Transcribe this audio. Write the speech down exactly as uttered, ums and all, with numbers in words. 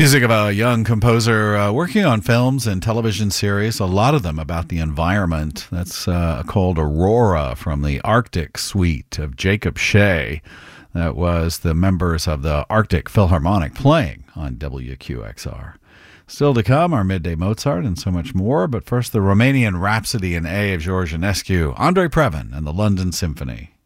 Music of a young composer uh, working on films and television series, a lot of them about the environment. That's uh, called Aurora from the Arctic Suite of Jacob Shea. That was the members of the Arctic Philharmonic playing on W Q X R. Still to come, our Midday Mozart and so much more. But first, the Romanian Rhapsody in A of George Enescu, Andrei Previn and the London Symphony.